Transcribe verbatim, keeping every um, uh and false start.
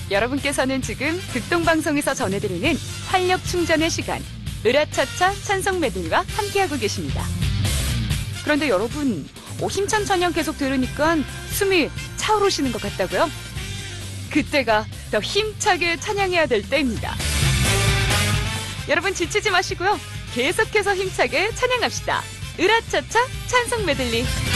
여러분께서는 지금 극동방송에서 전해드리는 활력 충전의 시간, 으라차차 찬송 메들리와 함께하고 계십니다. 그런데 여러분, 어, 힘찬 찬양 계속 들으니까 숨이 차오르시는 것 같다고요? 그때가 더 힘차게 찬양해야 될 때입니다. 여러분 지치지 마시고요. 계속해서 힘차게 찬양합시다. 으라차차 찬송 메들리.